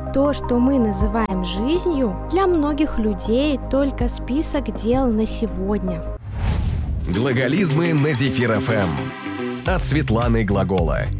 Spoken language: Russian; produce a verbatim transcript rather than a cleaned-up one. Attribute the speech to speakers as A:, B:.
A: То, что мы называем жизнью, для многих людей только список дел на сегодня.
B: Глаголизмы на Зефир эф эм от Светланы Глагола.